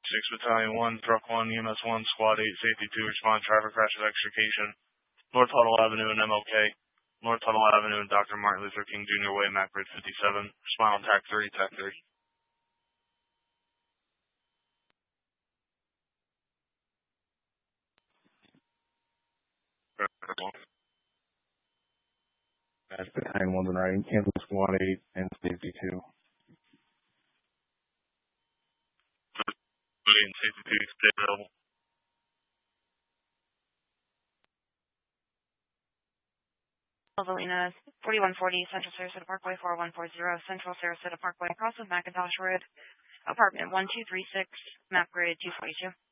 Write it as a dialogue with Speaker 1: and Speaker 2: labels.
Speaker 1: 6 Battalion 1, Truck 1, EMS 1, Squad 8, Safety 2, respond traffic crash of extrication, North Huddle Avenue and MLK, North Huddle Avenue and Dr. Martin Luther King Jr. Way, MAC Bridge 57, respond on TAC 3, TAC 3.
Speaker 2: Battalion 1's writing, cancel Squad 8 and Safety 2.
Speaker 1: Safety 2, stay available.
Speaker 3: Evelina, 4140 Central Sarasota Parkway, 4140 Central Sarasota Parkway, across with McIntosh Road, apartment 1236, map grid 242.